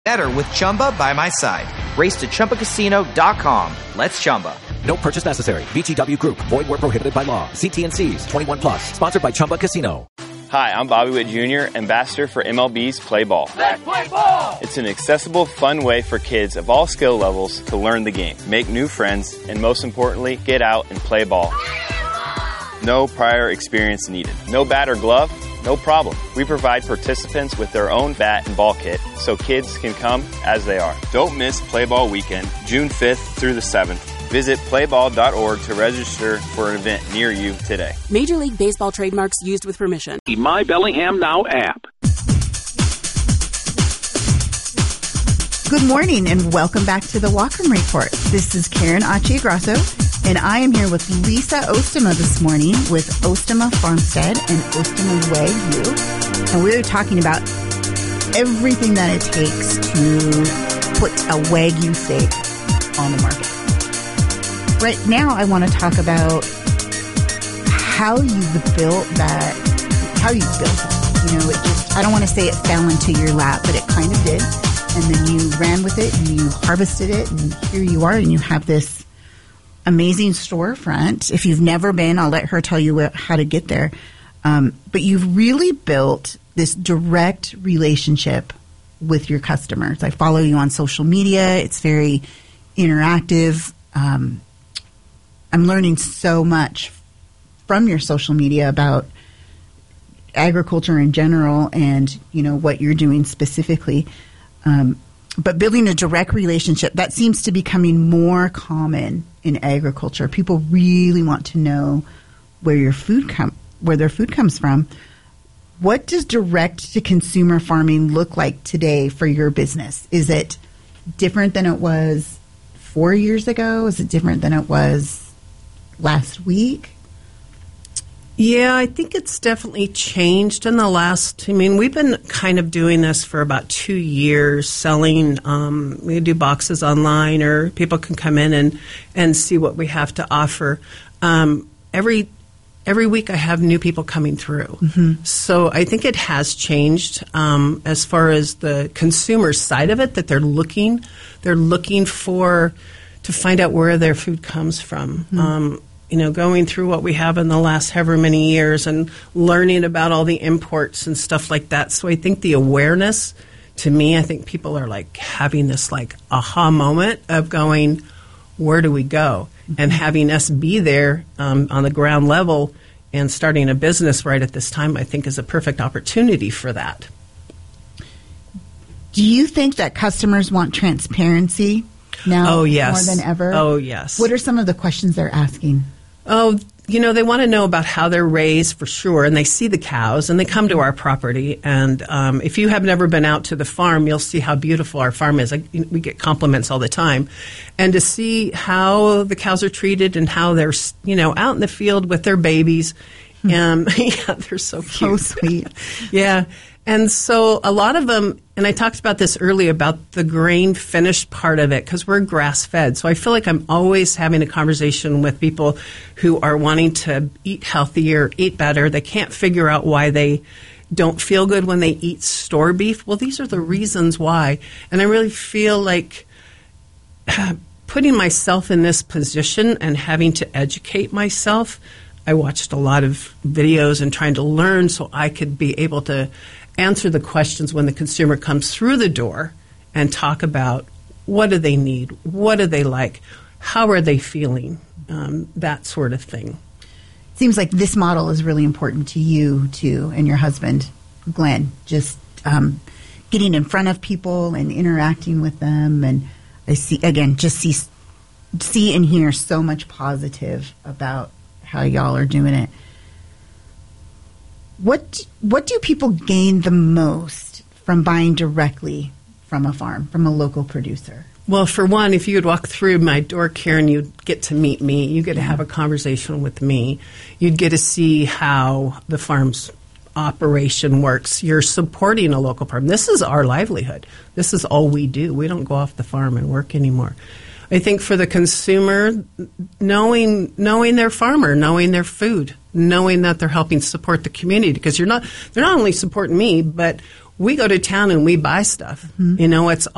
better with Chumba by my side. Race to ChumbaCasino.com. Let's Chumba. No purchase necessary. VGW Group. Void where prohibited by law. See T&Cs. 21 plus. Sponsored by Chumba Casino. Hi, I'm Bobby Witt Jr., ambassador for MLB's Play Ball. Let's play ball! It's an accessible, fun way for kids of all skill levels to learn the game, make new friends, and most importantly, get out and play ball. No prior experience needed. No bat or glove? No problem. We provide participants with their own bat and ball kit so kids can come as they are. Don't miss Play Ball Weekend, June 5th through the 7th. Visit playball.org to register for an event near you today. Major League Baseball trademarks used with permission. The My Bellingham Now app. Good morning and welcome back to the Walker Report. This is Karen Achiagrasso, and I am here with Lisa Ostema this morning with Ostema Farmstead and Ostema Wagyu. And we're talking about everything that it takes to put a Wagyu steak on the market. Right now, I want to talk about how you've built that. You know, I don't want to say it fell into your lap, but it kind of did. And then you ran with it and you harvested it, and here you are, and you have this amazing storefront. If you've never been, I'll let her tell you how to get there. But you've really built this direct relationship with your customers. I follow you on social media. It's very interactive. I'm learning so much from your social media about agriculture in general and, you know, what you're doing specifically. But building a direct relationship, that seems to be becoming more common in agriculture. People really want to know where their food comes from. What does direct-to-consumer farming look like today for your business? Is it different than it was 4 years ago? Is it different than it was last week? Yeah, I think it's definitely changed in the last, we've been kind of doing this for about 2 years, selling, we do boxes online, or people can come in and see what we have to offer. Every week I have new people coming through. Mm-hmm. So I think it has changed as far as the consumer side of it, that they're looking for to find out where their food comes from. Mm-hmm. Going through what we have in the last however many years and learning about all the imports and stuff like that. So I think the awareness, to me, I think people are like having this like aha moment of going, where do we go? Mm-hmm. And having us be there on the ground level and starting a business right at this time, I think is a perfect opportunity for that. Do you think that customers want transparency now more than ever? Oh, yes. What are some of the questions they're asking? Oh, they want to know about how they're raised for sure, and they see the cows, and they come to our property. And if you have never been out to the farm, you'll see how beautiful our farm is. We get compliments all the time. And to see how the cows are treated and how they're, out in the field with their babies. Yeah, they're so cute. So sweet. Yeah. And so a lot of them, and I talked about this earlier about the grain finished part of it, because we're grass fed. So I feel like I'm always having a conversation with people who are wanting to eat healthier, eat better. They can't figure out why they don't feel good when they eat store beef. Well, these are the reasons why. And I really feel like putting myself in this position and having to educate myself. I watched a lot of videos and trying to learn so I could be able to answer the questions when the consumer comes through the door and talk about what do they need, what do they like, how are they feeling, that sort of thing. Seems like this model is really important to you, too, and your husband, Glenn, just getting in front of people and interacting with them. And I see and hear so much positive about how y'all are doing it. What do people gain the most from buying directly from a farm, from a local producer? Well, for one, if you would walk through my door, Karen, you'd get to meet me. You get to have a conversation with me. You'd get to see how the farm's operation works. You're supporting a local farm. This is our livelihood. This is all we do. We don't go off the farm and work anymore. I think for the consumer, knowing their farmer, knowing their food, knowing that they're helping support the community, because they're not only supporting me, but we go to town and we buy stuff. Mm-hmm. It's